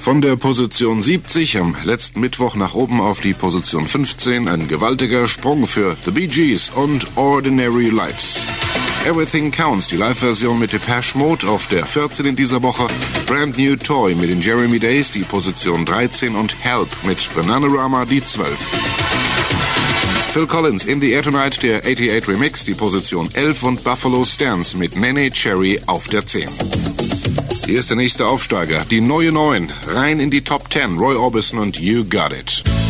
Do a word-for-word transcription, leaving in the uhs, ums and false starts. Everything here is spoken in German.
Von der Position siebzig am letzten Mittwoch nach oben auf die Position fünfzehn. Ein gewaltiger Sprung für The Bee Gees und Ordinary Lives. Everything Counts, die Live-Version mit Depeche Mode auf der vierzehn in dieser Woche. Brand New Toy mit den Jeremy Days, die Position dreizehn. Und Help mit Bananarama, die zwölf. Phil Collins, In the Air Tonight, der achtundachtzig Remix, die Position elf. Und Buffalo Stance mit Nene Cherry auf der zehn. Hier ist der nächste Aufsteiger, die neue neun. Rein in die Top zehn, Roy Orbison und You Got It.